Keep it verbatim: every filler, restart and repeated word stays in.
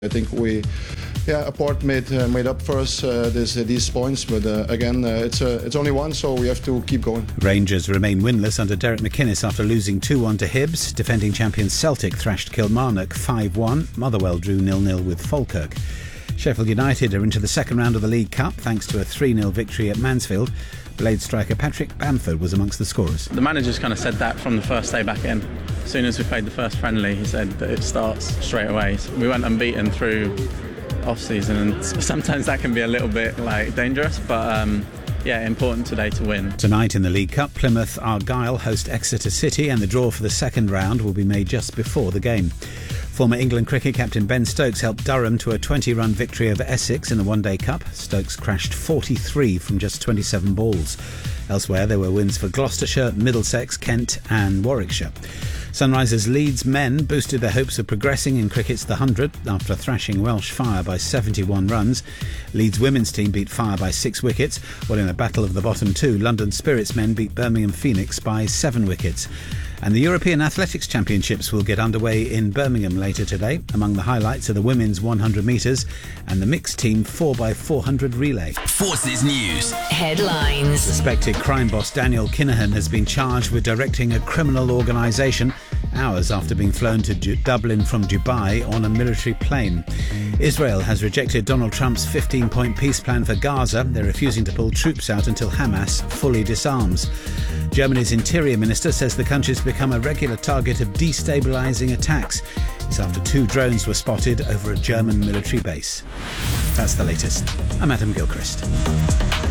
I think we, yeah, a part made uh, made up for us uh, this, uh, these points, but uh, again, uh, it's uh, it's only one, so we have to keep going. Rangers remain winless under Derek McInnes after losing two one to Hibs. Defending champions Celtic thrashed Kilmarnock five one. Motherwell drew nil nil with Falkirk. Sheffield United are into the second round of the League Cup thanks to a three nil victory at Mansfield. Blade striker Patrick Bamford was amongst the scorers. The manager's kind of said that from the first day back in. As soon as we played the first friendly, he said that it starts straight away. So we went unbeaten through off-season, and sometimes that can be a little bit like dangerous, but um, yeah, important today to win. Tonight in the League Cup, Plymouth Argyle host Exeter City, and the draw for the second round will be made just before the game. Former England cricket captain Ben Stokes helped Durham to a twenty-run victory over Essex in the One Day Cup. Stokes crashed forty-three from just twenty-seven balls. Elsewhere, there were wins for Gloucestershire, Middlesex, Kent and Warwickshire. Sunrisers Leeds men boosted their hopes of progressing in cricket's The Hundred after thrashing Welsh Fire by seventy-one runs. Leeds women's team beat Fire by six wickets, while in a battle of the bottom two, London Spirits men beat Birmingham Phoenix by seven wickets. And the European Athletics Championships will get underway in Birmingham later today. Among the highlights are the women's one hundred metres and the mixed team four by four hundred relay. Forces News Headlines. Suspected crime boss Daniel Kinahan has been charged with directing a criminal organisation hours after being flown to Du- Dublin from Dubai on a military plane. Israel has rejected Donald Trump's fifteen-point peace plan for Gaza. They're refusing to pull troops out until Hamas fully disarms. Germany's interior minister says the country's become a regular target of destabilising attacks. It's after two drones were spotted over a German military base. That's the latest. I'm Adam Gilchrist.